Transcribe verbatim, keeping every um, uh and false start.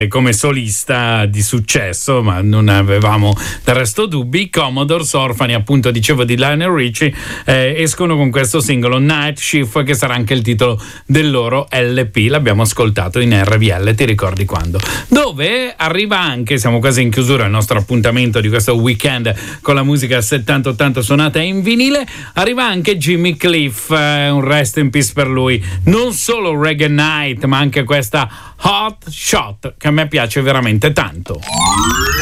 come solista di successo, ma non avevamo del resto dubbi. Commodores, orfani appunto dicevo di Lionel Richie, eh, escono con questo singolo Night Shift, che sarà anche il titolo del loro L P. L'abbiamo ascoltato in R V L, ti ricordi quando? Dove arriva anche, siamo quasi in chiusura il nostro appuntamento di questo weekend con la musica settanta ottanta suonata in vinile, arriva anche Jimmy Cliff, eh, un rest in peace per lui. Non solo Reggae Night, ma anche questa Hot Shot, che a me piace veramente tanto.